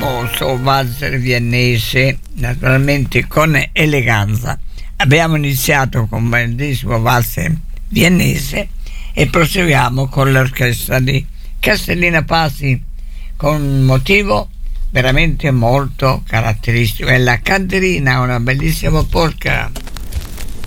famoso valzer viennese, naturalmente con eleganza. Abbiamo iniziato con un bellissimo valzer viennese e proseguiamo con l'orchestra di Castellina Pasi con un motivo veramente molto caratteristico, è la canterina, una bellissima polka.